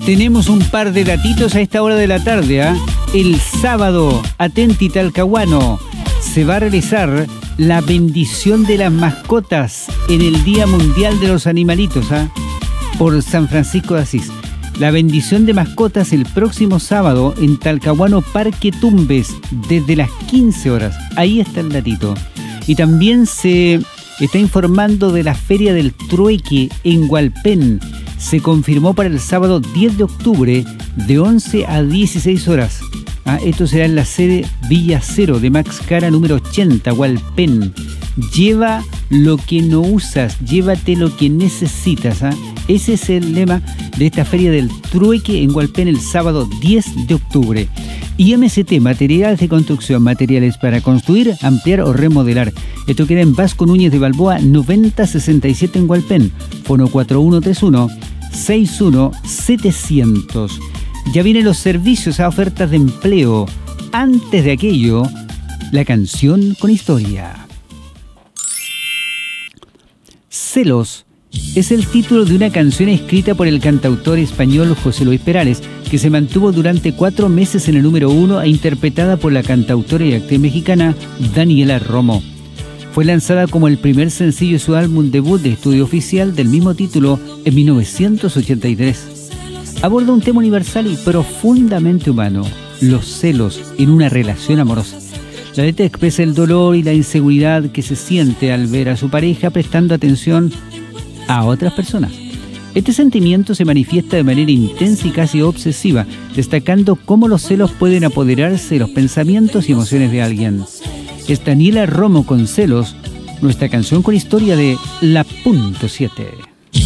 Tenemos un par de datitos a esta hora de la tarde, ¿eh? El sábado, atenti Talcahuano, se va a realizar la bendición de las mascotas en el Día Mundial de los Animalitos, ¿eh? Por San Francisco de Asís. La bendición de mascotas el próximo sábado en Talcahuano Parque Tumbes desde las 15 horas. Ahí está el datito. Y también se está informando de la Feria del Trueque en Hualpén. Se confirmó para el sábado 10 de octubre de 11 a 16 horas. Esto será en la sede Villa Cero de Max Cara número 80, Hualpén. Lleva lo que no usas, llévate lo que necesitas. Ese es el lema de esta Feria del Trueque en Hualpén el sábado 10 de octubre. Y MCT, materiales de construcción, materiales para construir, ampliar o remodelar. Esto queda en Vasco Núñez de Balboa 9067 en Hualpén. Fono 4131-61700. Ya vienen los servicios a ofertas de empleo. Antes de aquello, la canción con historia. Celos es el título de una canción escrita por el cantautor español José Luis Perales, que se mantuvo durante 4 meses en el número 1 e interpretada por la cantautora y actriz mexicana Daniela Romo. Fue lanzada como el primer sencillo de su álbum debut de estudio oficial del mismo título en 1983. Aborda un tema universal y profundamente humano, los celos en una relación amorosa. La letra expresa el dolor y la inseguridad que se siente al ver a su pareja prestando atención a otras personas. Este sentimiento se manifiesta de manera intensa y casi obsesiva, destacando cómo los celos pueden apoderarse de los pensamientos y emociones de alguien. Es Daniela Romo con Celos, nuestra canción con historia de La Punto 7.